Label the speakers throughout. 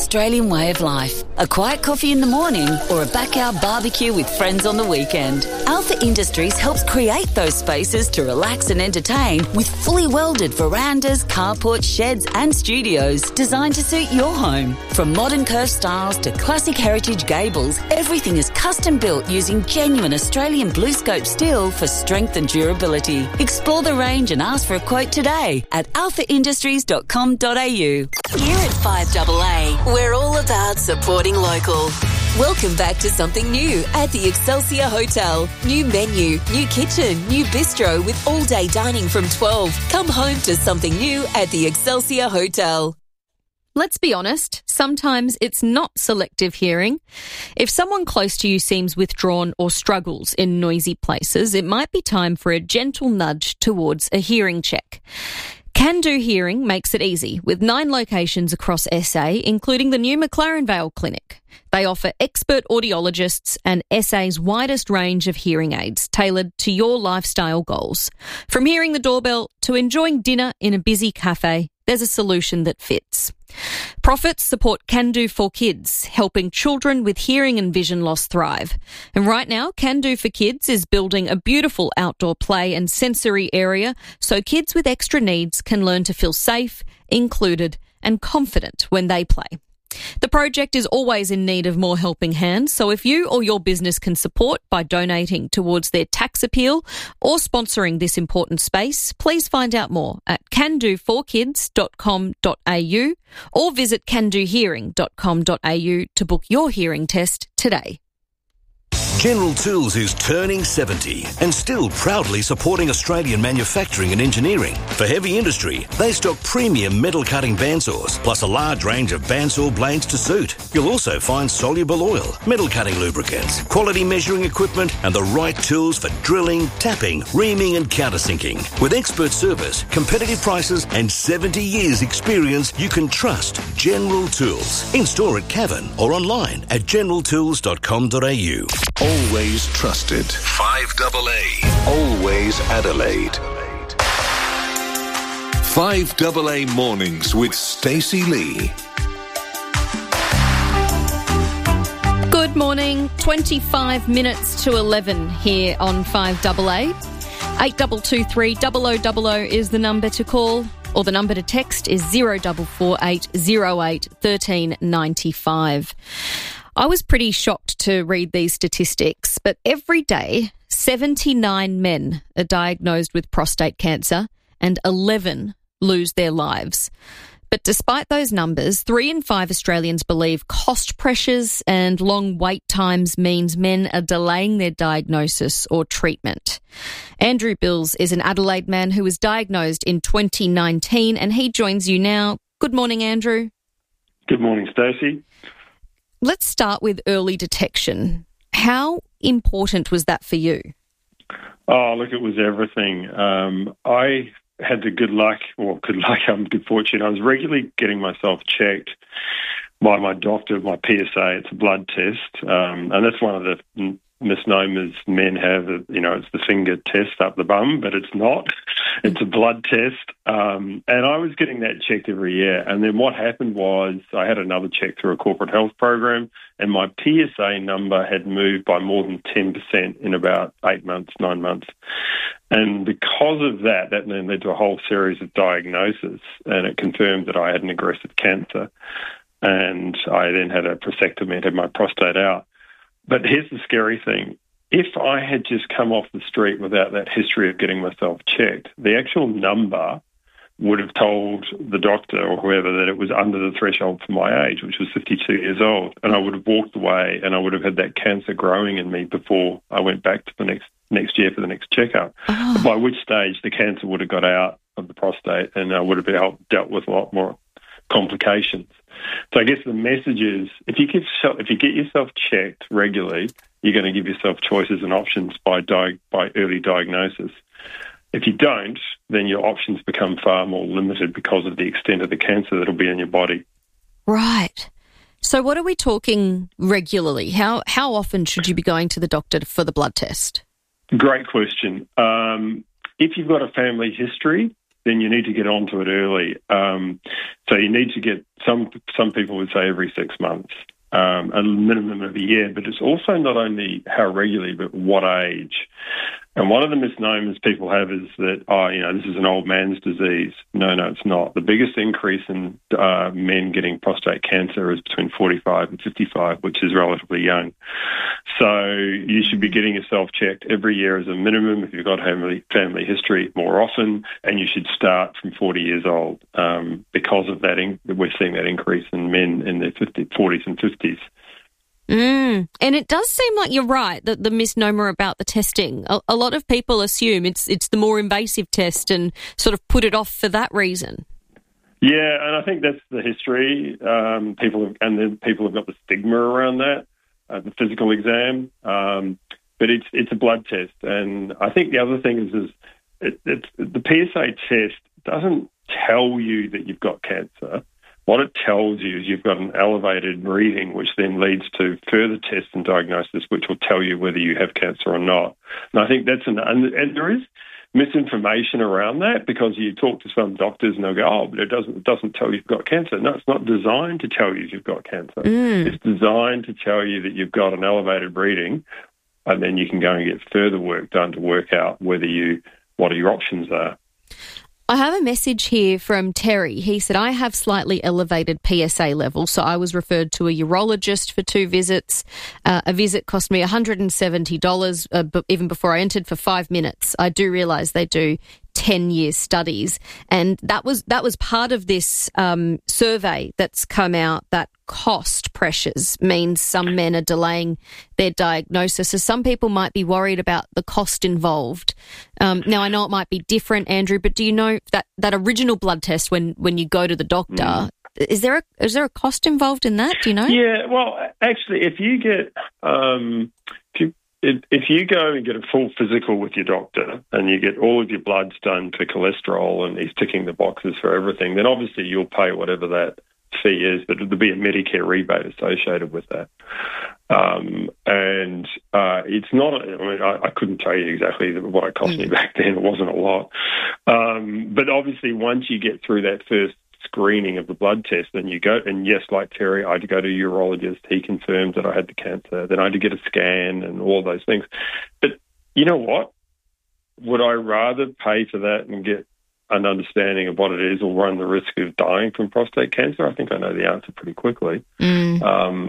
Speaker 1: Australian way of life. A quiet coffee in the morning or a backyard barbecue with friends on the weekend. Alpha Industries helps create those spaces to relax and entertain with fully welded verandas, carports, sheds and studios designed to suit your home. From modern curved styles to classic heritage gables, everything is custom built using genuine Australian BlueScope steel for strength and durability. Explore the range and ask for a quote today at alphaindustries.com.au. Here at 5AA, we're all about supporting local. Welcome back to something new at the Excelsior Hotel. New menu, new kitchen, new bistro with all-day dining from 12. Come home to something new at the Excelsior Hotel.
Speaker 2: Let's be honest, sometimes it's not selective hearing. If someone close to you seems withdrawn or struggles in noisy places, it might be time for a gentle nudge towards a hearing check. Can Do Hearing makes it easy with 9 locations across SA, including the new McLaren Vale Clinic. They offer expert audiologists and SA's widest range of hearing aids tailored to your lifestyle goals. From hearing the doorbell to enjoying dinner in a busy cafe, there's a solution that fits. Profits support Can Do for Kids, helping children with hearing and vision loss thrive. And right now, Can Do for Kids is building a beautiful outdoor play and sensory area so kids with extra needs can learn to feel safe, included and confident when they play. The project is always in need of more helping hands, so if you or your business can support by donating towards their tax appeal or sponsoring this important space, please find out more at candoforkids.com.au or visit candohearing.com.au to book your hearing test today.
Speaker 3: General Tools is turning 70 and still proudly supporting Australian manufacturing and engineering. For heavy industry, they stock premium metal cutting bandsaws, plus a large range of bandsaw blades to suit. You'll also find soluble oil, metal cutting lubricants, quality measuring equipment, and the right tools for drilling, tapping, reaming, and countersinking. With expert service, competitive prices, and 70 years' experience, you can trust General Tools. In store at Cavan or online at generaltools.com.au.
Speaker 4: Always trusted. 5AA. Always Adelaide. 5AA Mornings with Stacey Lee.
Speaker 2: Good morning. 25 minutes to 11 here on 5AA. 8223 0000 is the number to call, or the number to text is 0448 08 1395. I was pretty shocked to read these statistics, but every day, 79 men are diagnosed with prostate cancer and 11 lose their lives. But despite those numbers, 3 in 5 Australians believe cost pressures and long wait times means men are delaying their diagnosis or treatment. Andrew Bills is an Adelaide man who was diagnosed in 2019 and he joins you now. Good morning, Andrew.
Speaker 5: Good morning, Stacey.
Speaker 2: Let's start with early detection. How important was that for you?
Speaker 5: Oh, look, it was everything. I had the good fortune. I was regularly getting myself checked by my doctor, my PSA. It's a blood test, and that's one of the misnomers men have. It's the finger test up the bum, but it's not. It's a blood test, and I was getting that checked every year. And then what happened was I had another check through a corporate health program, and my PSA number had moved by more than 10% in about 9 months. And because of that then led to a whole series of diagnoses, and it confirmed that I had an aggressive cancer. And I then had a prostatectomy and had my prostate out. But here's the scary thing. If I had just come off the street without that history of getting myself checked, the actual number would have told the doctor or whoever that it was under the threshold for my age, which was 52 years old. And I would have walked away and I would have had that cancer growing in me before I went back to the next year for the next checkup. Oh. By which stage the cancer would have got out of the prostate and I would have dealt with a lot more complications. So I guess the message is, if you get yourself checked regularly, you're going to give yourself choices and options by early diagnosis. If you don't, then your options become far more limited because of the extent of the cancer that'll be in your body.
Speaker 2: Right. So what are we talking regularly? How often should you be going to the doctor for the blood test?
Speaker 5: Great question. If you've got a family history then you need to get onto it early. So you need to get, some people would say every 6 months, a minimum of a year, but it's also not only how regularly, but what age. And one of the misnomers people have is that, this is an old man's disease. No, it's not. The biggest increase in men getting prostate cancer is between 45 and 55, which is relatively young. So you should be getting yourself checked every year as a minimum if you've got family history, more often, and you should start from 40 years old because of that. We're seeing that increase in men in their 40s and 50s.
Speaker 2: And it does seem like you're right, that the misnomer about the testing. A lot of people assume it's the more invasive test and sort of put it off for that reason.
Speaker 5: Yeah, and I think that's the history. People have got the stigma around that, the physical exam. But it's a blood test, and I think the other thing is the PSA test doesn't tell you that you've got cancer. What it tells you is you've got an elevated reading, which then leads to further tests and diagnosis, which will tell you whether you have cancer or not. And I think and there is misinformation around that, because you talk to some doctors and they'll go, but it doesn't tell you you've got cancer. No, it's not designed to tell you you've got cancer. It's designed to tell you that you've got an elevated reading, and then you can go and get further work done to work out what your options are.
Speaker 2: I have a message here from Terry. He said, I have slightly elevated PSA levels, so I was referred to a urologist for 2 visits. A visit cost me $170, even before I entered, for 5 minutes. I do realise they do 10-year studies, and that was part of this survey that's come out, that cost pressures means some men are delaying their diagnosis. So some people might be worried about the cost involved. Now, I know it might be different, Andrew, but do you know that original blood test when you go to the doctor, is there a cost involved in that? Do you know?
Speaker 5: Yeah, well, actually, if you get if you go and get a full physical with your doctor and you get all of your bloods done for cholesterol and he's ticking the boxes for everything, then obviously you'll pay whatever that fee is, but there'll be a Medicare rebate associated with that. It's not, I couldn't tell you exactly what it cost me back then. It wasn't a lot. But obviously once you get through that first screening of the blood test, then you go, and yes, like Terry, I had to go to a urologist. He confirmed that I had the cancer. Then I had to get a scan and all those things. But you know what? Would I rather pay for that and get an understanding of what it is, or run the risk of dying from prostate cancer? I think I know the answer pretty quickly. And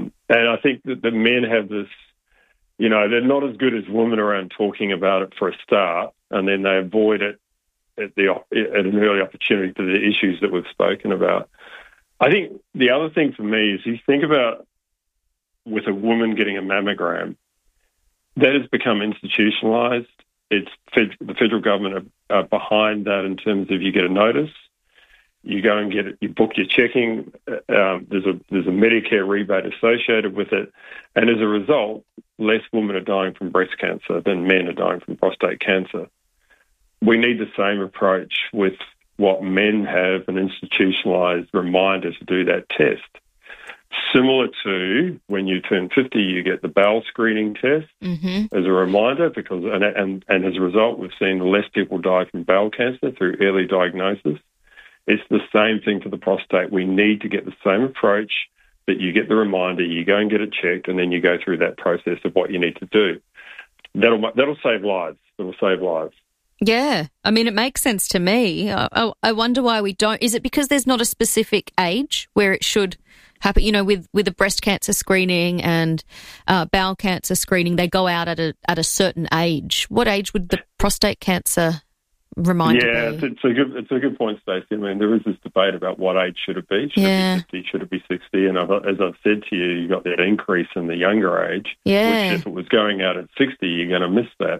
Speaker 5: I think that the men have this, they're not as good as women around talking about it for a start, and then they avoid it at an early opportunity for the issues that we've spoken about. I think the other thing for me is, you think about with a woman getting a mammogram, that has become institutionalised. It's the federal government are behind that in terms of, you get a notice, you go and get it, you book your checking, there's a Medicare rebate associated with it, and as a result, less women are dying from breast cancer than men are dying from prostate cancer. We need the same approach with what men have, an institutionalised reminder to do that test. Similar to when you turn 50, you get the bowel screening test as a reminder, because and as a result, we've seen less people die from bowel cancer through early diagnosis. It's the same thing for the prostate. We need to get the same approach, that you get the reminder, you go and get it checked, and then you go through that process of what you need to do. That'll save lives. It'll save lives.
Speaker 2: Yeah, I mean, it makes sense to me. I wonder why we don't. Is it because there's not a specific age where it should happen? With a breast cancer screening and bowel cancer screening, they go out at a certain age. What age would the prostate cancer reminder be?
Speaker 5: It's a good point, Stacey. I mean, there is this debate about what age should it be. Should it be 50? Should it be 60? And as I've said to you, you got that increase in the younger age. Yeah. Which, if it was going out at 60, you're going to miss that.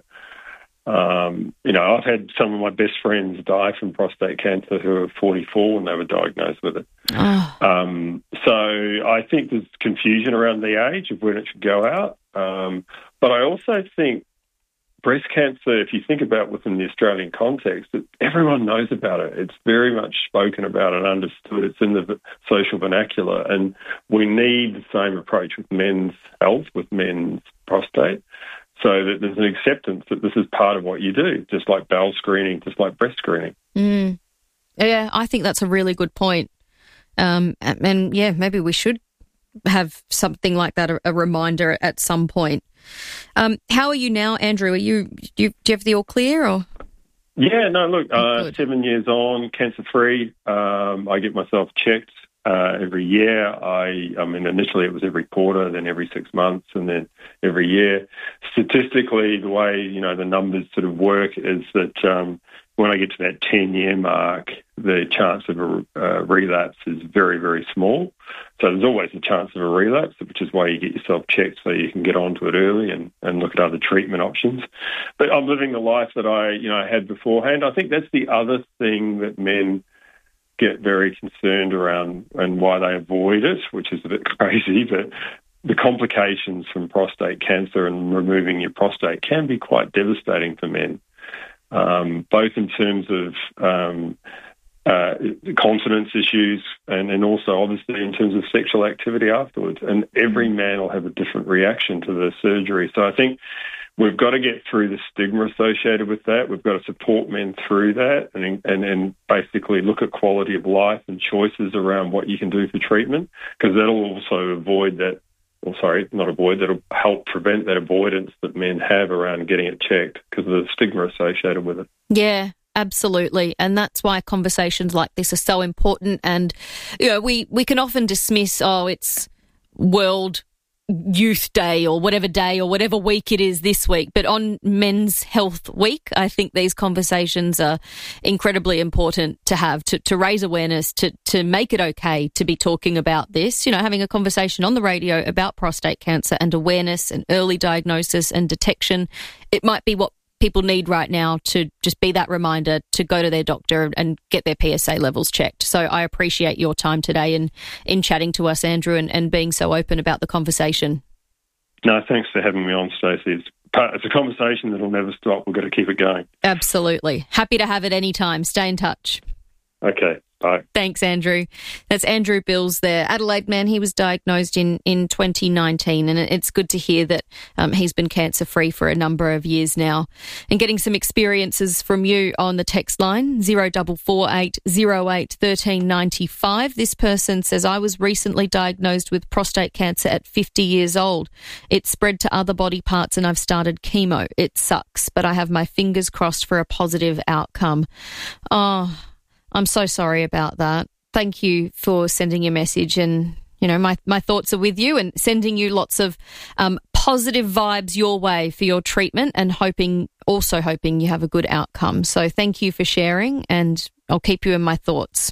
Speaker 5: I've had some of my best friends die from prostate cancer who were 44 when they were diagnosed with it. So I think there's confusion around the age of when it should go out. But I also think breast cancer, if you think about within the Australian context, everyone knows about it. It's very much spoken about and understood. It's in the social vernacular. And we need the same approach with men's health, with men's prostate, so that there's an acceptance that this is part of what you do, just like bowel screening, just like breast screening.
Speaker 2: Yeah, I think that's a really good point. And yeah, maybe we should have something like that, a reminder at some point. How are you now, Andrew? Do you have the all clear or?
Speaker 5: Yeah, no, look, 7 years on, cancer-free. I get myself checked every year. Initially it was every quarter, then every 6 months, and then every year. Statistically, the way, the numbers sort of work is that when I get to that 10-year mark, the chance of a relapse is very, very small. So there's always a chance of a relapse, which is why you get yourself checked so you can get onto it early and look at other treatment options. But I'm living the life that I had beforehand. I think that's the other thing that men get very concerned around and why they avoid it, which is a bit crazy, but the complications from prostate cancer and removing your prostate can be quite devastating for men. Both in terms of continence issues and also obviously in terms of sexual activity afterwards. And every man will have a different reaction to the surgery. So I think we've got to get through the stigma associated with that. We've got to support men through that and basically look at quality of life and choices around what you can do for treatment, because that'll also that'll help prevent that avoidance that men have around getting it checked because of the stigma associated with it.
Speaker 2: Yeah, absolutely. And that's why conversations like this are so important. And, we can often dismiss, it's World Youth Day or whatever week it is this week. But on Men's Health Week, I think these conversations are incredibly important to have, to raise awareness, to make it okay to be talking about this, having a conversation on the radio about prostate cancer and awareness and early diagnosis and detection. It might be what people need right now to just be that reminder to go to their doctor and get their PSA levels checked. So I appreciate your time today in chatting to us, Andrew, and being so open about the conversation.
Speaker 5: No, thanks for having me on, Stacey. It's a conversation that will never stop. We've got to keep it going.
Speaker 2: Absolutely. Happy to have it anytime. Stay in touch.
Speaker 5: Okay. Bye.
Speaker 2: Thanks, Andrew. That's Andrew Bills there. Adelaide man, he was diagnosed in 2019, and it's good to hear that he's been cancer-free for a number of years now. And getting some experiences from you on the text line, 0448 08 1395. This person says, I was recently diagnosed with prostate cancer at 50 years old. It spread to other body parts and I've started chemo. It sucks, but I have my fingers crossed for a positive outcome. Oh, I'm so sorry about that. Thank you for sending your message, and my thoughts are with you and sending you lots of positive vibes your way for your treatment, and hoping you have a good outcome. So thank you for sharing, and I'll keep you in my thoughts.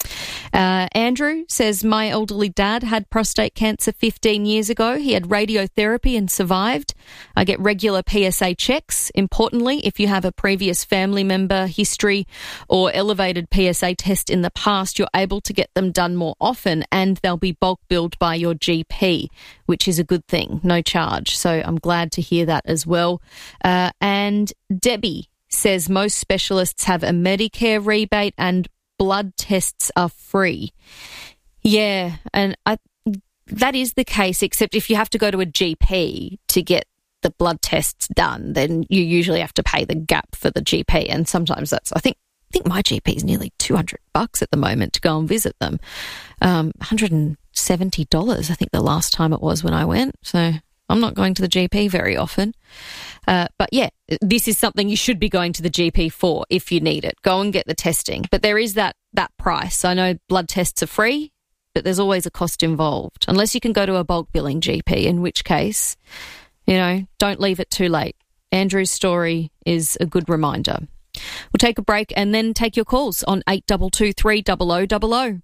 Speaker 2: Andrew says, my elderly dad had prostate cancer 15 years ago. He had radiotherapy and survived. I get regular PSA checks. Importantly, if you have a previous family member history or elevated PSA test in the past, you're able to get them done more often, and they'll be bulk billed by your GP, which is a good thing, no charge. So I'm glad to hear that as well. And Debbie says most specialists have a Medicare rebate and blood tests are free. Yeah, and that is the case, except if you have to go to a GP to get the blood tests done, then you usually have to pay the gap for the GP, and sometimes that's, I think my GP is nearly $200 at the moment to go and visit them. $170, I think the last time it was when I went, so I'm not going to the GP very often. But yeah, this is something you should be going to the GP for if you need it. Go and get the testing. But there is that price. I know blood tests are free, but there's always a cost involved. Unless you can go to a bulk billing GP, in which case, don't leave it too late. Andrew's story is a good reminder. We'll take a break and then take your calls on 8223 0000.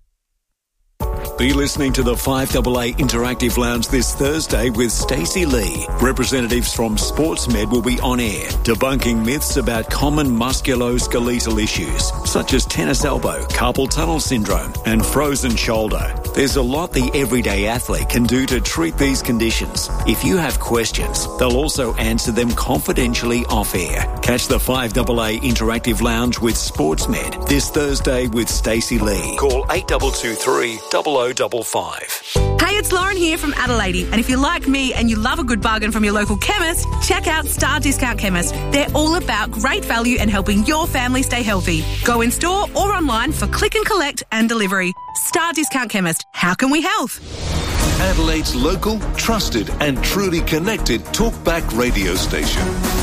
Speaker 4: Be listening to the 5AA Interactive Lounge this Thursday with Stacey Lee. Representatives from SportsMed will be on air, debunking myths about common musculoskeletal issues, such as tennis elbow, carpal tunnel syndrome, and frozen shoulder. There's a lot the everyday athlete can do to treat these conditions. If you have questions, they'll also answer them confidentially off air. Catch the 5AA Interactive Lounge with SportsMed this Thursday with Stacey Lee. Call 8223 0055.
Speaker 6: Hey it's Lauren here from Adelaide, and if you're like me and you love a good bargain from your local chemist, check out Star Discount Chemist. They're all about great value and helping your family stay healthy. Go in store or online for click and collect and delivery. Star Discount Chemist. How can we help?
Speaker 7: Adelaide's local, trusted and truly connected talkback radio station.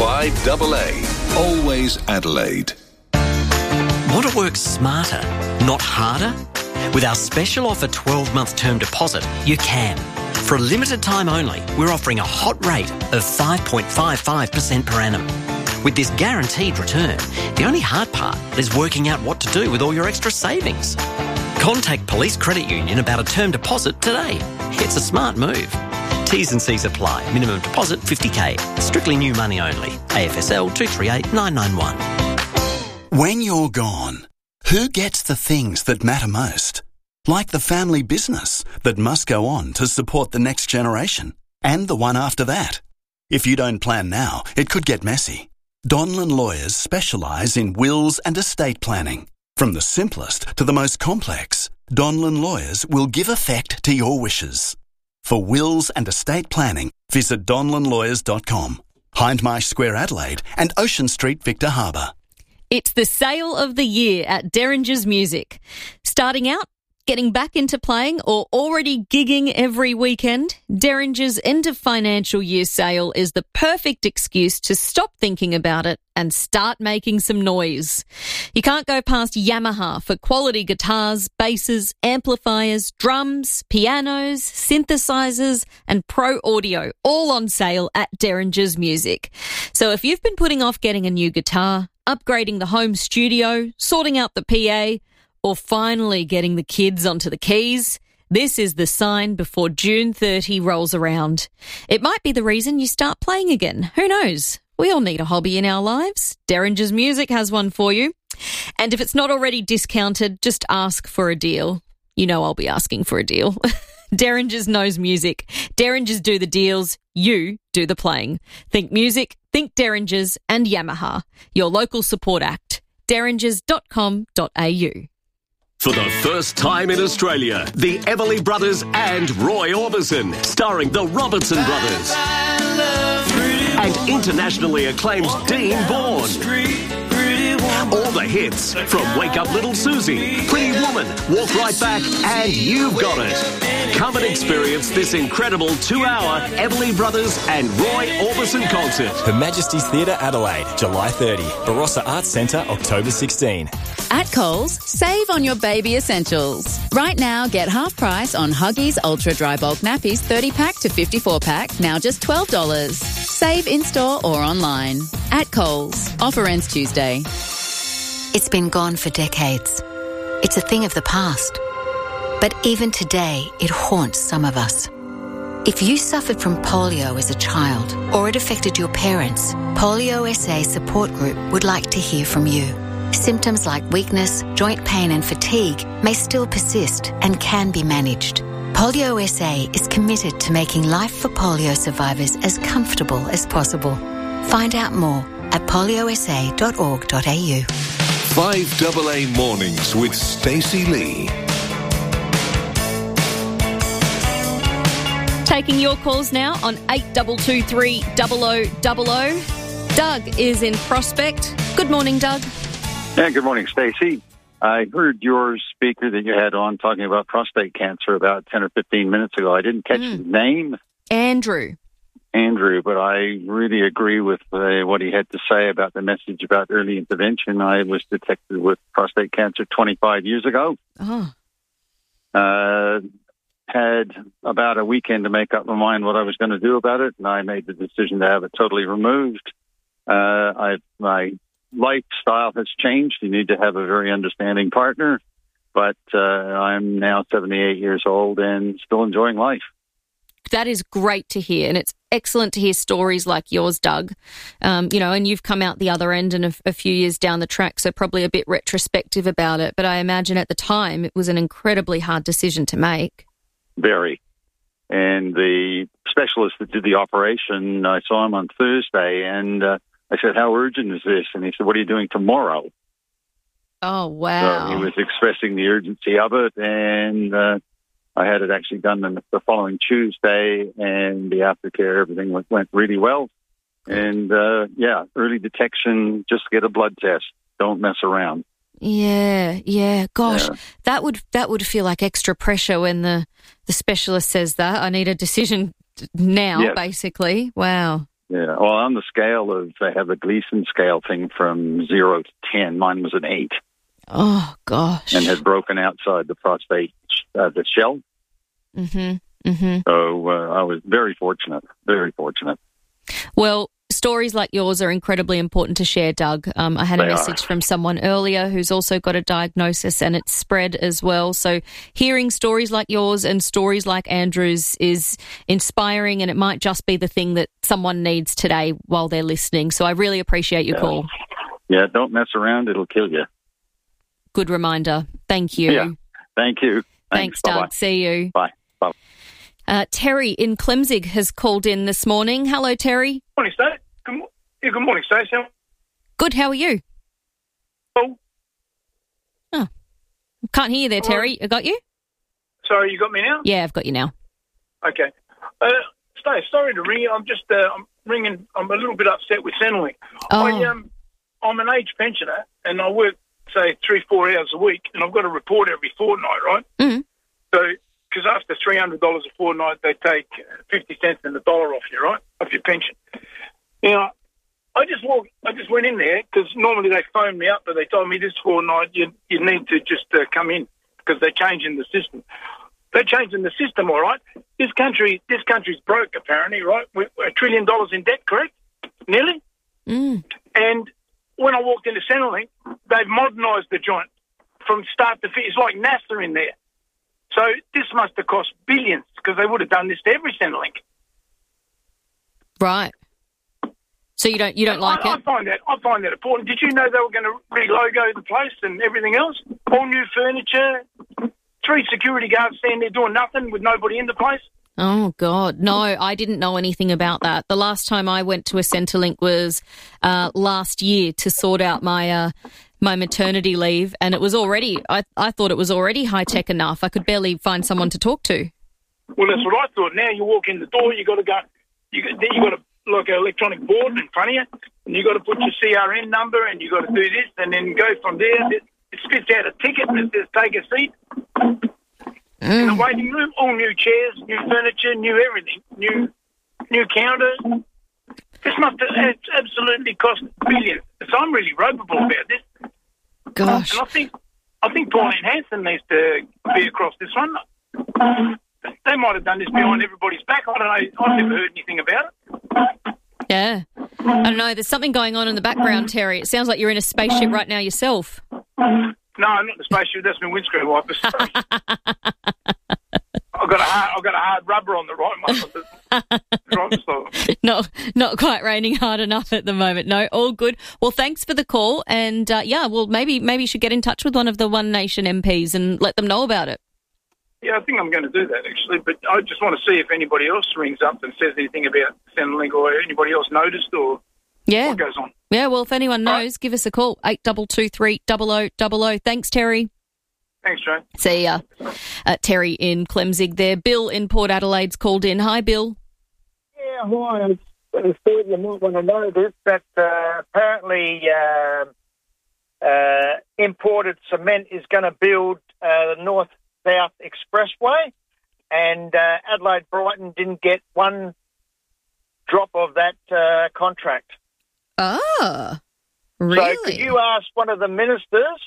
Speaker 7: 5AA. Always Adelaide.
Speaker 8: Want to work smarter, not harder? With our special offer 12-month term deposit, you can. For a limited time only, we're offering a hot rate of 5.55% per annum. With this guaranteed return, the only hard part is working out what to do with all your extra savings. Contact Police Credit Union about a term deposit today. It's a smart move. T's and C's apply. Minimum deposit $50,000. Strictly new money only. AFSL 238991.
Speaker 9: When you're gone, who gets the things that matter most? Like the family business that must go on to support the next generation and the one after that. If you don't plan now, it could get messy. Donlan Lawyers specialise in wills and estate planning. From the simplest to the most complex, Donlan Lawyers will give effect to your wishes. For wills and estate planning, visit donlanlawyers.com, Hindmarsh Square, Adelaide and Ocean Street, Victor Harbour.
Speaker 2: It's the sale of the year at Derringer's Music. Starting out, getting back into playing, or already gigging every weekend, Derringer's end of financial year sale is the perfect excuse to stop thinking about it and start making some noise. You can't go past Yamaha for quality guitars, basses, amplifiers, drums, pianos, synthesizers, and pro audio, all on sale at Derringer's Music. So if you've been putting off getting a new guitar, upgrading the home studio, sorting out the PA, or finally getting the kids onto the keys, this is the sign before June 30 rolls around. It might be the reason you start playing again. Who knows? We all need a hobby in our lives. Derringer's Music has one for you. And if it's not already discounted, just ask for a deal. You know I'll be asking for a deal. Derringer's knows music. Derringer's do the deals. You do the playing. Think music, think Derringer's and Yamaha. Your local support act. derringers.com.au.
Speaker 10: For the first time in Australia, the Everly Brothers and Roy Orbison, starring the Robertson Brothers. And internationally acclaimed Dean Bourne. All the hits from Wake Up Little Susie, Pretty Woman, Walk Right Back, and You've Got It. Come and experience this incredible 2-hour Everly Brothers and Roy Orbison concert.
Speaker 11: Her Majesty's Theatre, Adelaide, July 30. Barossa Arts Centre, October 16.
Speaker 12: At Coles, save on your baby essentials. Right now, get half price on Huggies Ultra Dry Bulk Nappies 30-pack to 54-pack, now just $12. Save in-store or online. At Coles. Offer ends Tuesday.
Speaker 13: It's been gone for decades. It's a thing of the past. But even today, it haunts some of us. If you suffered from polio as a child or it affected your parents, Polio SA Support Group would like to hear from you. Symptoms like weakness, joint pain and fatigue may still persist and can be managed. Polio SA is committed to making life for polio survivors as comfortable as possible. Find out more at poliosa.org.au.
Speaker 7: 5AA Mornings with Stacey Lee.
Speaker 2: Taking your calls now on 8223 0000. Doug is in Prospect. Good morning, Doug.
Speaker 14: Yeah, good morning, Stacey. I heard your speaker that you had on talking about prostate cancer about 10 or 15 minutes ago. I didn't catch his name.
Speaker 2: Andrew,
Speaker 14: but I really agree with what he had to say about the message about early intervention. I was detected with prostate cancer 25 years ago. Had about a weekend to make up my mind what I was going to do about it, and I made the decision to have it totally removed. My lifestyle has changed. You need to have a very understanding partner, but I'm now 78 years old and still enjoying life.
Speaker 2: that is great to hear, and it's excellent to hear stories like yours, Doug. And you've come out the other end and a few years down the track, so probably a bit retrospective about it. But I imagine at the time it was an incredibly hard decision to make.
Speaker 14: Very. And the specialist that did the operation, I saw him on Thursday, and I said, "How urgent is this?" And he said, "What are you doing tomorrow?"
Speaker 2: Oh, wow.
Speaker 14: So he was expressing the urgency of it, and I had it actually done the following Tuesday, and the aftercare, everything went really well. And, early detection, just get a blood test. Don't mess around.
Speaker 2: Yeah. Gosh,
Speaker 14: Yeah.
Speaker 2: that would feel like extra pressure when the specialist says that. I need a decision now,
Speaker 14: Yes.
Speaker 2: basically. Wow.
Speaker 14: Yeah. Well, on the scale of, they have a Gleason scale thing from 0 to 10. Mine was an 8.
Speaker 2: Oh, gosh.
Speaker 14: And had broken outside the prostate, the shell.
Speaker 2: Mm-hmm.
Speaker 14: So I was very fortunate, very fortunate.
Speaker 2: Well, stories like yours are incredibly important to share, Doug. I had a message from someone earlier who's also got a diagnosis and it's spread as well. So hearing stories like yours and stories like Andrew's is inspiring, and it might just be the thing that someone needs today while they're listening. So I really appreciate your call.
Speaker 14: Yeah, don't mess around. It'll kill you.
Speaker 2: Good reminder. Thank you.
Speaker 14: Yeah. Thank you.
Speaker 2: Thanks,
Speaker 14: Bye-bye.
Speaker 2: Doug. See you.
Speaker 14: Bye. Bye.
Speaker 2: Terry in Clemzig has called in this morning. Hello, Terry.
Speaker 15: Morning, Stacey. Good morning, Stacey.
Speaker 2: Good. How are you?
Speaker 15: Oh.
Speaker 2: Can't hear you there, Terry. I got you?
Speaker 15: Sorry, you got me now?
Speaker 2: Yeah, I've got you now.
Speaker 15: Okay. Stacey, sorry to ring you. I'm just I'm ringing. I'm a little bit upset with Centrelink.
Speaker 2: Oh.
Speaker 15: I'm an age pensioner, and I work, say, 3-4 hours a week, and I've got to report every fortnight, right?
Speaker 2: Mm-hmm.
Speaker 15: So, because after $300 a fortnight, they take 50 cents in the dollar off you, right? Off your pension. You know, I just went in there because normally they phone me up, but they told me this fortnight you need to just come in because they're changing the system. They're changing the system, all right. This country's broke apparently, right? We're $1 trillion in debt, correct? Nearly.
Speaker 2: Mm.
Speaker 15: And when I walked into Centrelink, they've modernised the joint from start to finish. It's like NASA in there. So this must have cost billions because they would have done this to every Centrelink.
Speaker 2: Right. So you don't like it?
Speaker 15: I find that important. Did you know they were going to re-logo the place and everything else? All new furniture, 3 security guards standing there doing nothing with nobody in the place.
Speaker 2: Oh, God. No, I didn't know anything about that. The last time I went to a Centrelink was last year to sort out my maternity leave, and it was already, I thought it was already high-tech enough. I could barely find someone to talk to.
Speaker 15: Well, that's what I thought. Now you walk in the door, you got to like an electronic board in front of you, and you got to put your CRN number, and you got to do this, and then go from there. It spits out a ticket and it says take a seat. In the waiting room, all new chairs, new furniture, new everything, new counter. This must have absolutely cost billions. So I'm really ropeable about this.
Speaker 2: Gosh.
Speaker 15: And I think Pauline Hanson needs to be across this one. They might have done this behind everybody's back. I don't know. I've never heard anything about it.
Speaker 2: Yeah. I don't know. There's something going on in the background, Terry. It sounds like you're in a spaceship right now yourself.
Speaker 15: No, I'm not the spaceship. That's my windscreen wipers. I've got a hard rubber on the right one.
Speaker 2: Not quite raining hard enough at the moment. No, all good. Well, thanks for the call, and maybe you should get in touch with one of the One Nation MPs and let them know about it.
Speaker 15: Yeah, I think I'm going to do that actually, but I just want to see if anybody else rings up and says anything about Centrelink or anybody else noticed or what goes on.
Speaker 2: Yeah, well, if anyone knows, give us a call, 8223 0000. Thanks, Terry.
Speaker 15: Thanks, Joe.
Speaker 2: See ya. Terry in Clemzig there. Bill in Port Adelaide's called in. Hi, Bill.
Speaker 16: Yeah, hi. I thought you might want to know this, but apparently imported cement is going to build the North-South Expressway, and Adelaide Brighton didn't get one drop of that contract.
Speaker 2: Oh, really?
Speaker 16: So could you ask one of the ministers,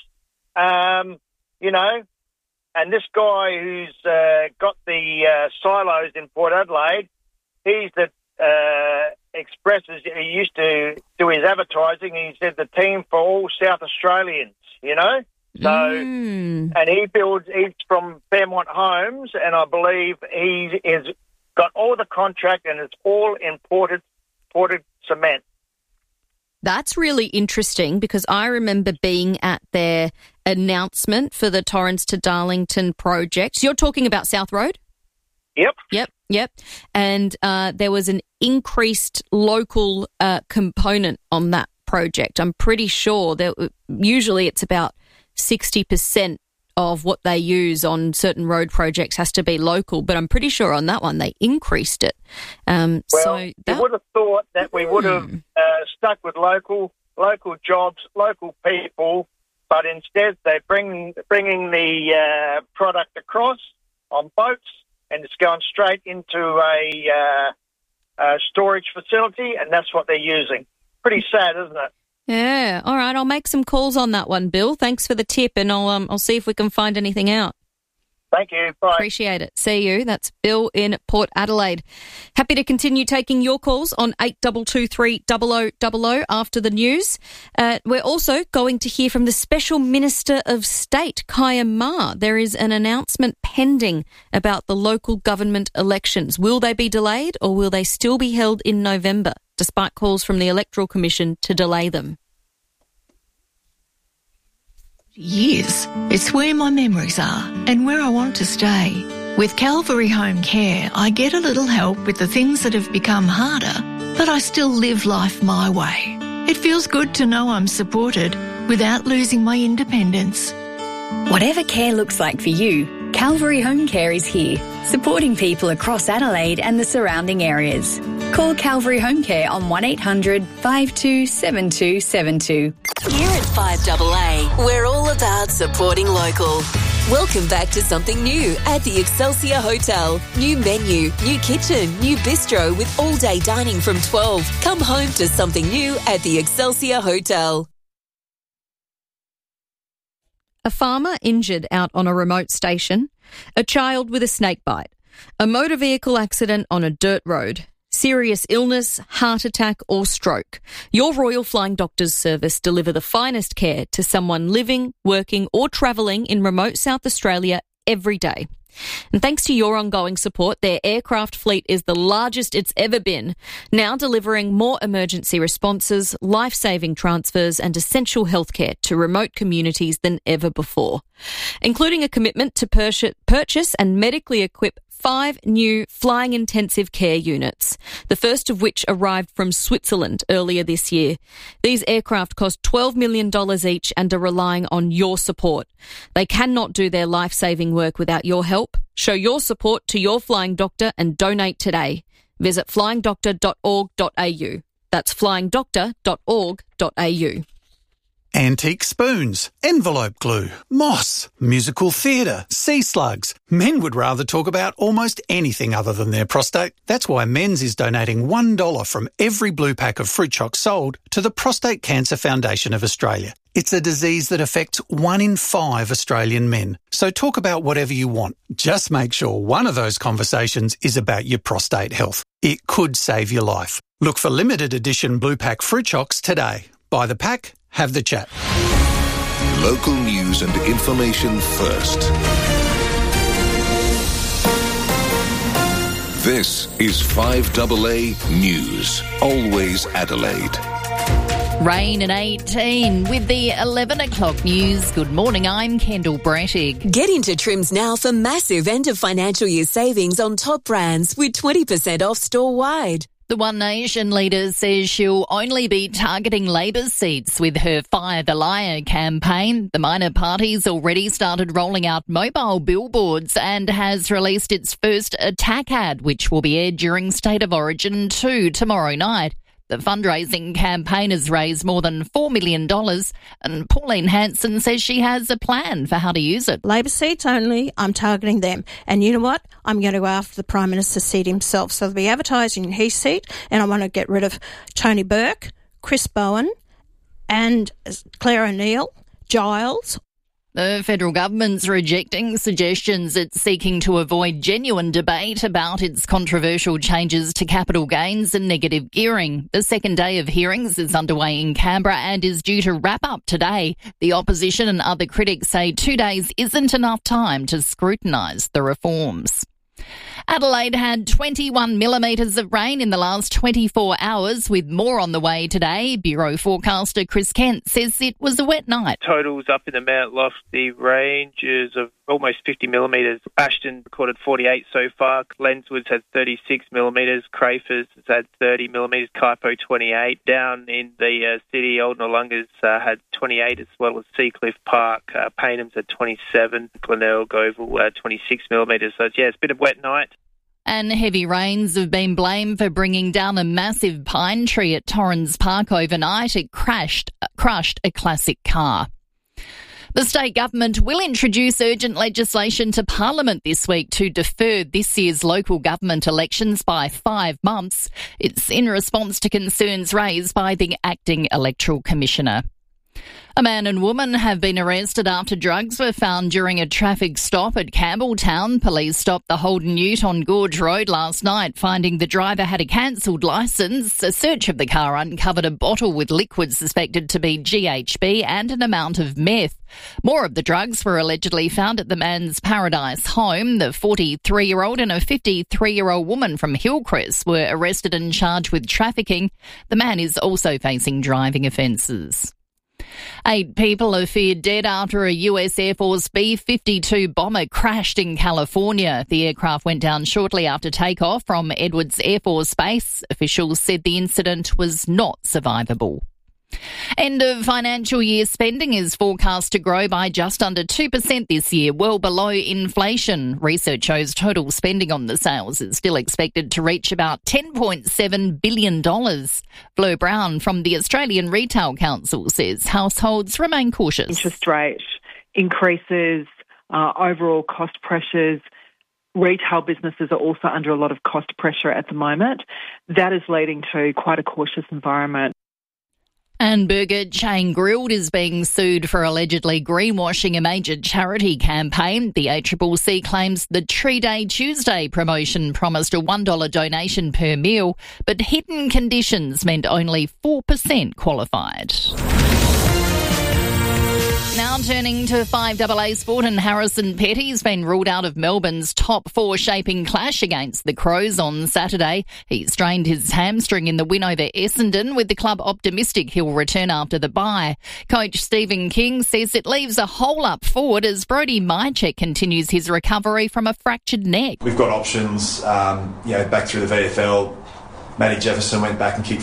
Speaker 16: and this guy who's got the silos in Port Adelaide, he's the expresses, he used to do his advertising, and he said the team for all South Australians, So, and he's from Fairmont Homes, and I believe he has got all the contract, and it's all imported cement.
Speaker 2: That's really interesting because I remember being at their announcement for the Torrens to Darlington project. You're talking about South Road? Yep. And there was an increased local component on that project. I'm pretty sure that usually it's about 60% of what they use on certain road projects has to be local, but I'm pretty sure on that one they increased it.
Speaker 16: You would have thought that we would have stuck with local jobs, local people, but instead they're bringing the product across on boats, and it's going straight into a storage facility, and that's what they're using. Pretty sad, isn't it?
Speaker 2: Yeah. All right. I'll make some calls on that one, Bill. Thanks for the tip, and I'll see if we can find anything out.
Speaker 16: Thank you. Bye.
Speaker 2: Appreciate it. See you. That's Bill in Port Adelaide. Happy to continue taking your calls on 8223 0000 after the news. We're also going to hear from the Special Minister of State, Kaya Ma. There is an announcement pending about the local government elections. Will they be delayed or will they still be held in November, despite calls from the Electoral Commission to delay them?
Speaker 17: Years. It's where my memories are and where I want to stay. With Calvary Home Care, I get a little help with the things that have become harder, but I still live life my way. It feels good to know I'm supported without losing my independence.
Speaker 18: Whatever care looks like for you, Calvary Home Care is here, supporting people across Adelaide and the surrounding areas. Call Calvary Home Care on 1800 527272.
Speaker 1: Here at 5AA, we're all about supporting local. Welcome back to something new at the Excelsior Hotel. New menu, new kitchen, new bistro with all-day dining from 12. Come home to something new at the Excelsior Hotel.
Speaker 2: A farmer injured out on a remote station, a child with a snake bite, a motor vehicle accident on a dirt road, serious illness, heart attack or stroke. Your Royal Flying Doctors Service deliver the finest care to someone living, working or travelling in remote South Australia every day. And thanks to your ongoing support, their aircraft fleet is the largest it's ever been, now delivering more emergency responses, life-saving transfers and essential healthcare to remote communities than ever before, including a commitment to purchase and medically equip 5 new flying intensive care units, the first of which arrived from Switzerland earlier this year. These aircraft cost $12 million each and are relying on your support. They cannot do their life-saving work without your help. Show your support to your flying doctor and donate today. Visit flyingdoctor.org.au. That's flyingdoctor.org.au.
Speaker 19: Antique spoons, envelope glue, moss, musical theatre, sea slugs. Men would rather talk about almost anything other than their prostate. That's why Men's is donating $1 from every blue pack of fruit choc sold to the Prostate Cancer Foundation of Australia. It's a disease that affects 1 in 5 Australian men. So talk about whatever you want. Just make sure one of those conversations is about your prostate health. It could save your life. Look for limited edition blue pack fruit chocs today. Buy the pack. Have the chat.
Speaker 7: Local news and information first. This is 5AA News. Always Adelaide.
Speaker 17: Rain at 18 with the 11 o'clock news. Good morning, I'm Kendall Brettig.
Speaker 1: Get into Trims now for massive end of financial year savings on top brands with 20% off store-wide.
Speaker 17: The One Nation leader says she'll only be targeting Labor's seats with her Fire the Liar campaign. The minor party's already started rolling out mobile billboards and has released its first attack ad, which will be aired during State of Origin 2 tomorrow night. The fundraising campaign has raised more than $4 million, and Pauline Hanson says she has a plan for how to use it.
Speaker 20: Labor seats only, I'm targeting them. And you know what? I'm going to go after the Prime Minister's seat himself. So they'll be advertising in his seat, and I want to get rid of Tony Burke, Chris Bowen, and Claire O'Neill, Giles.
Speaker 17: The federal government's rejecting suggestions it's seeking to avoid genuine debate about its controversial changes to capital gains and negative gearing. The second day of hearings is underway in Canberra and is due to wrap up today. The opposition and other critics say 2 days isn't enough time to scrutinise the reforms. Adelaide had 21 millimetres of rain in the last 24 hours, with more on the way today. Bureau forecaster Chris Kent says it was a wet night.
Speaker 21: Totals up in the Mount Lofty ranges of almost 50 millimetres. Ashton recorded 48 so far. Lenswoods had 36 millimetres. Crafers has had 30 millimetres. Kaipo 28. Down in the city, Old Noarlunga's had 28, as well as Seacliff Park. Paynham's had 27. Glenelg Oval 26 millimetres. So it's been a wet night.
Speaker 17: And heavy rains have been blamed for bringing down a massive pine tree at Torrens Park overnight. It crushed a classic car. The state government will introduce urgent legislation to Parliament this week to defer this year's local government elections by 5 months. It's in response to concerns raised by the acting electoral commissioner. A man and woman have been arrested after drugs were found during a traffic stop at Campbelltown. Police stopped the Holden Ute on Gorge Road last night, finding the driver had a cancelled licence. A search of the car uncovered a bottle with liquid suspected to be GHB and an amount of meth. More of the drugs were allegedly found at the man's Paradise home. The 43-year-old and a 53-year-old woman from Hillcrest were arrested and charged with trafficking. The man is also facing driving offences. 8 people are feared dead after a US Air Force B-52 bomber crashed in California. The aircraft went down shortly after takeoff from Edwards Air Force Base. Officials said the incident was not survivable. End of financial year spending is forecast to grow by just under 2% this year, well below inflation. Research shows total spending on the sales is still expected to reach about $10.7 billion. Fleur Brown from the Australian Retail Council says households remain cautious.
Speaker 22: Interest rate increases, overall cost pressures. Retail businesses are also under a lot of cost pressure at the moment. That is leading to quite a cautious environment.
Speaker 17: And burger chain Grilled is being sued for allegedly greenwashing a major charity campaign. The ACCC claims the Tree Day Tuesday promotion promised a $1 donation per meal, but hidden conditions meant only 4% qualified. Now turning to 5AA sport, and Harrison Petty's been ruled out of Melbourne's top 4 shaping clash against the Crows on Saturday. He strained his hamstring in the win over Essendon, with the club optimistic he'll return after the bye. Coach Stephen King says it leaves a hole up forward as Brody Mychek continues his recovery from a fractured neck.
Speaker 23: We've got options, back through the VFL. Matty Jefferson went back and kicked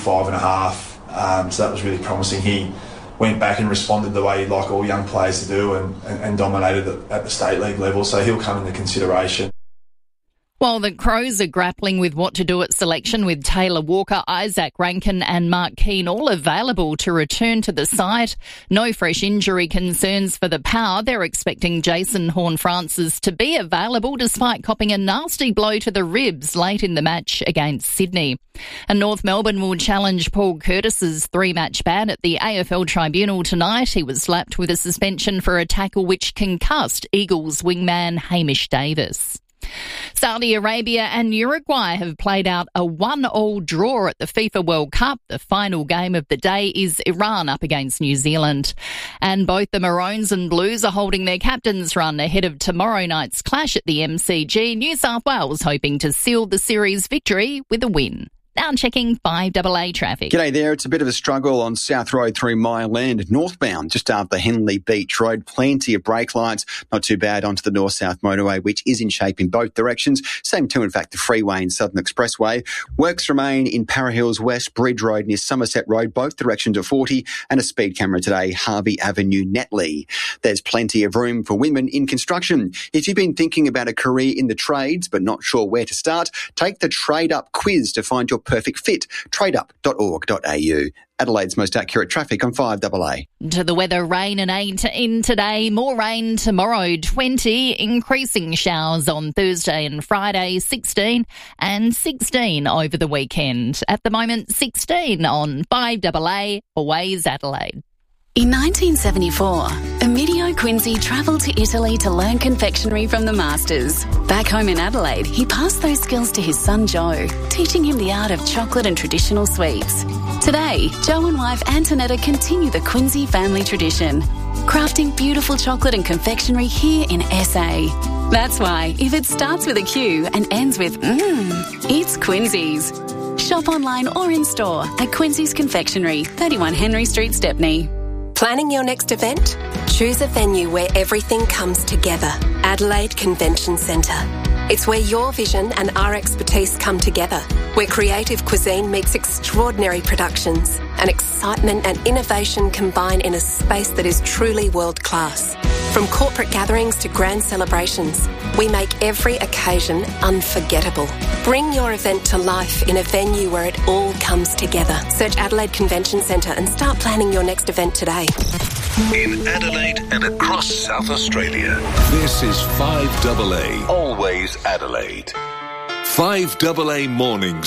Speaker 23: 5.5, so that was really promising. He went back and responded the way you'd like all young players to do and dominated at the state league level, so he'll come into consideration.
Speaker 17: While the Crows are grappling with what to do at selection, with Taylor Walker, Isaac Rankin and Mark Keane all available to return to the side. No fresh injury concerns for the Power. They're expecting Jason Horne-Francis to be available despite copping a nasty blow to the ribs late in the match against Sydney. And North Melbourne will challenge Paul Curtis's 3-match ban at the AFL Tribunal tonight. He was slapped with a suspension for a tackle which concussed Eagles wingman Hamish Davis. Saudi Arabia and Uruguay have played out a 1-1 draw at the FIFA World Cup. The final game of the day is Iran up against New Zealand. And both the Maroons and Blues are holding their captain's run ahead of tomorrow night's clash at the MCG. New South Wales hoping to seal the series victory with a win. Now checking 5AA traffic.
Speaker 24: G'day there. It's a bit of a struggle on South Road through Mile End, northbound, just after Henley Beach Road. Plenty of brake lights. Not too bad onto the north-south motorway, which is in shape in both directions. Same too, in fact, the freeway and Southern Expressway. Works remain in Para Hills West, Bridge Road near Somerset Road, both directions of 40, and a speed camera today, Harvey Avenue, Netley. There's plenty of room for women in construction. If you've been thinking about a career in the trades but not sure where to start, take the Trade Up quiz to find your perfect fit. Tradeup.org.au. Adelaide's most accurate traffic on 5AA.
Speaker 17: To the weather, rain and 8 in today, more rain tomorrow, 20, increasing showers on Thursday and Friday, 16, and 16 over the weekend. At the moment, 16 on 5AA, always Adelaide.
Speaker 1: In 1974, Emilio Quincy travelled to Italy to learn confectionery from the masters. Back home in Adelaide, he passed those skills to his son Joe, teaching him the art of chocolate and traditional sweets. Today, Joe and wife Antonetta continue the Quincy family tradition, crafting beautiful chocolate and confectionery here in SA. That's why, if it starts with a Q and ends with it's Quincy's. Shop online or in store at Quincy's Confectionery, 31 Henry Street, Stepney.
Speaker 25: Planning your next event? Choose a venue where everything comes together
Speaker 3: Adelaide Convention Centre. It's where your vision and our expertise come together, where creative cuisine meets extraordinary productions and excitement and innovation combine in a space that is truly world-class. From corporate gatherings to grand celebrations, we make every occasion unforgettable. Bring your event to life in a venue where it all comes together. Search Adelaide Convention Centre and start planning your next event today.
Speaker 7: In Adelaide and across South Australia, this is 5AA, always Adelaide. 5AA Mornings.